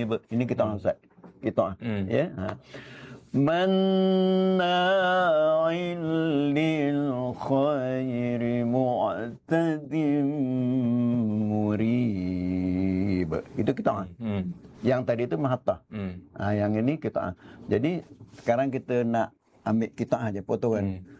murib. Ini kita Ustaz. Kita ya. Manna'il lil khairi mu'tadin murib. Itu kita. Yang tadi itu mahatta. Yang ini kita. Jadi sekarang kita nak ambil kita aja potongan.